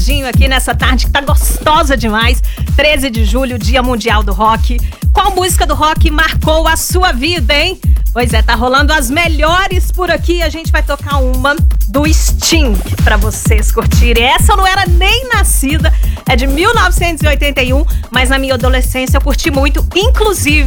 recadinho aqui nessa tarde que tá gostosa demais. 13 de julho, Dia Mundial do Rock. Qual música do rock marcou a sua vida, hein? Pois é, tá rolando as melhores por aqui. A gente vai tocar uma do Sting pra vocês curtirem. Essa eu não era nem nascida, é de 1981, mas na minha adolescência eu curti muito, inclusive